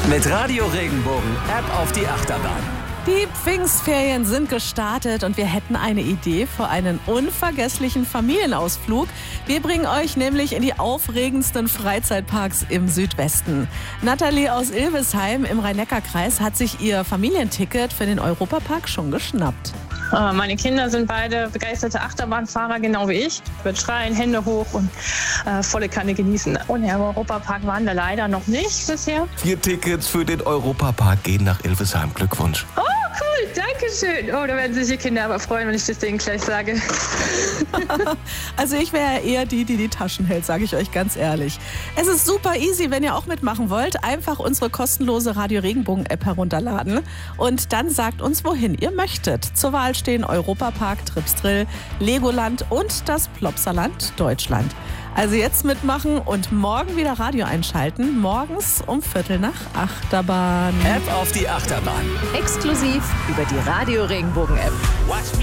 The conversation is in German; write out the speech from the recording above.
Mit Radio Regenbogen App auf die Achterbahn. Die Pfingstferien sind gestartet und wir hätten eine Idee für einen unvergesslichen Familienausflug. Wir bringen euch nämlich in die aufregendsten Freizeitparks im Südwesten. Nathalie aus Ilvesheim im Rhein-Neckar-Kreis hat sich ihr Familienticket für den Europapark schon geschnappt. Meine Kinder sind beide begeisterte Achterbahnfahrer, genau wie ich. Ich würde schreien, Hände hoch und volle Kanne genießen. Und im Europapark waren wir leider noch nicht bisher. 4 Tickets für den Europapark gehen nach Ilvesheim. Glückwunsch. Oh, cool, danke schön. Oh, da werden sich die Kinder aber freuen, wenn ich das denen gleich sage. Also ich wäre eher die Taschen hält, sage ich euch ganz ehrlich. Es ist super easy, wenn ihr auch mitmachen wollt. Einfach unsere kostenlose Radio Regenbogen App herunterladen und dann sagt uns, wohin ihr möchtet. Zur Wahl stehen Europapark, Tripsdrill, Legoland und das Plopsaland Deutschland. Also jetzt mitmachen und morgen wieder Radio einschalten. Morgens um 7:45 Achterbahn. App auf die Achterbahn. Exklusiv über die Radio Regenbogen App.